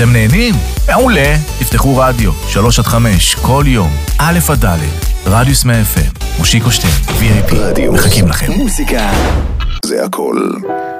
אתם נהנים? מעולה. תפתחו רדיו, 3-5, כל יום, א' עד ד', רדיוס 100 FM, מושיקו שטיין, VIP, רדיוס. מחכים לכם. מוזיקה זה הכל.